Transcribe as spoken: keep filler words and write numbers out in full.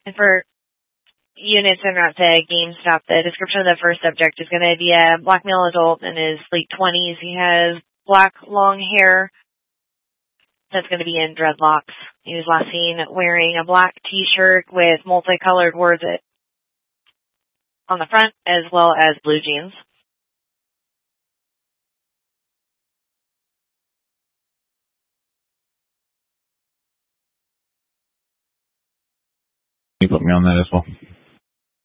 And for units en route to GameStop, the description of the first subject is going to be a black male adult in his late twenties. He has black long hair that's going to be in dreadlocks. He was last seen wearing a black t-shirt with multicolored words on the front, as well as blue jeans. You put me on that as well.